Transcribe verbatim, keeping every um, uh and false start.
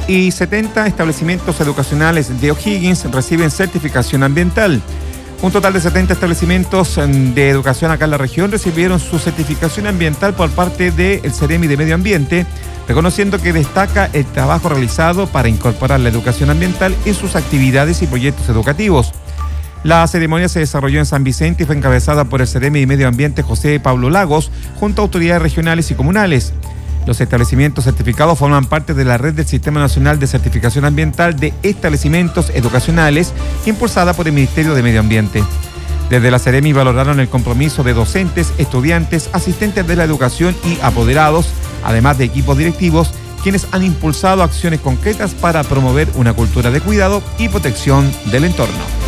y setenta establecimientos educacionales de O'Higgins reciben certificación ambiental. Un total de setenta establecimientos de educación acá en la región recibieron su certificación ambiental por parte del Ceremi de Medio Ambiente, reconociendo que destaca el trabajo realizado para incorporar la educación ambiental en sus actividades y proyectos educativos. La ceremonia se desarrolló en San Vicente y fue encabezada por el Ceremi de Medio Ambiente José Pablo Lagos, junto a autoridades regionales y comunales. Los establecimientos certificados forman parte de la red del Sistema Nacional de Certificación Ambiental de Establecimientos Educacionales, impulsada por el Ministerio de Medio Ambiente. Desde la Ceremi valoraron el compromiso de docentes, estudiantes, asistentes de la educación y apoderados, además de equipos directivos, quienes han impulsado acciones concretas para promover una cultura de cuidado y protección del entorno.